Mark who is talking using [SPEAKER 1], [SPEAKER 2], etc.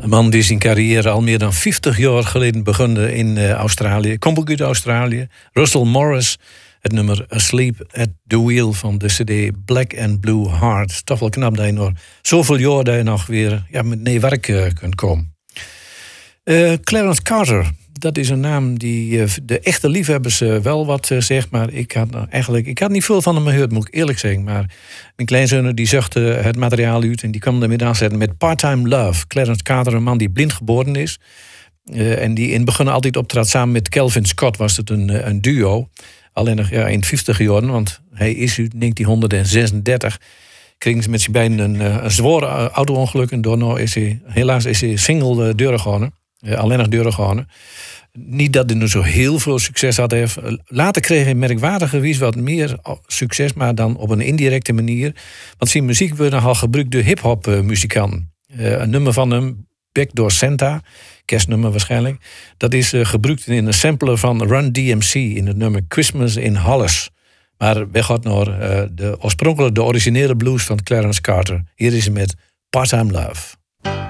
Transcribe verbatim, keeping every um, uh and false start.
[SPEAKER 1] Een man die zijn carrière al meer dan vijftig jaar geleden begon in uh, Australië. Komt ook uit Australië. Russell Morris. Het nummer Asleep at the Wheel van de cd Black and Blue Heart. Toch wel knap dat je nog zoveel jaar dat je nog weer ja, met nee werk uh, kunt komen. Uh, Clarence Carter. Dat is een naam die uh, de echte liefhebbers uh, wel wat uh, zegt. Maar ik had uh, eigenlijk ik had niet veel van hem gehoord, moet ik eerlijk zeggen. Maar mijn kleinzoon die zocht uh, het materiaal uit en die kwam ermee aanzetten met Part-Time Love. Clarence Carter, een man die blind geboren is. Uh, en die in het begin altijd optrad samen met Calvin Scott. Was het een, uh, een duo. Alleen nog ja, in de vijftig jaren, want hij is uit negentienhonderdzesendertig. Kreeg ze met zijn beiden een, uh, een zware uh, auto-ongeluk. En daarna is hij, helaas is hij single uh, deuren gegaan. Uh, alleen nog deuren gegaan. Niet dat hij nu zo heel veel succes had. Heeft. Later kreeg hij merkwaardigerwijs wat meer succes, maar dan op een indirecte manier. Want zijn muziek werd nogal gebruikt door hip-hop uh, muzikanten. Uh, een nummer van hem, Backdoor Santa, kerstnummer waarschijnlijk. Dat is uh, gebruikt in een sampler van Run D M C in het nummer Christmas in Hollis. Maar wij gaan naar uh, de oorspronkelijke, de originele blues van Clarence Carter. Hier is hij met Part-Time Love.